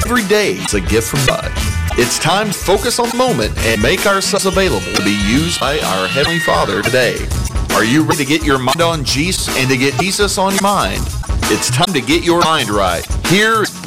Every day is a gift from God. It's time to focus on the moment and make ourselves available to be used by our Heavenly Father today. Are you ready to get your mind on Jesus and to get Jesus on your mind? It's time to get your mind right. Here's